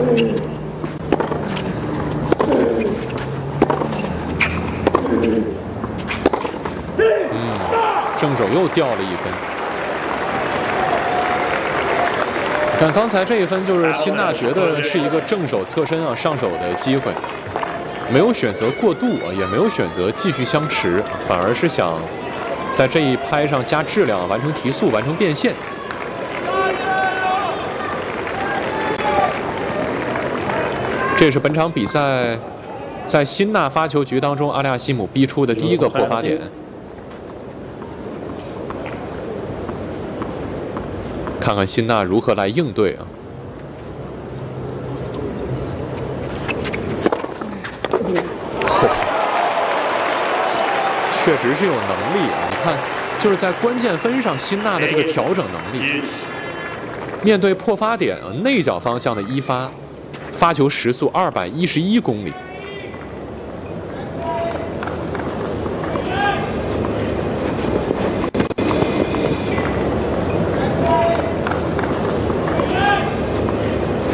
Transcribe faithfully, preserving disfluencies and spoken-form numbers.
嗯，正手又掉了一分。但刚才这一分就是辛纳觉得是一个正手侧身啊上手的机会，没有选择过度啊，也没有选择继续相持，反而是想在这一拍上加质量，完成提速，完成变现。这是本场比赛在辛纳发球局当中阿利亚西姆逼出的第一个破发点。看看辛纳如何来应对啊！哇，确实是有能力啊！你看，就是在关键分上，辛纳的这个调整能力，面对破发点啊内角方向的一发，发球时速二百一十一公里。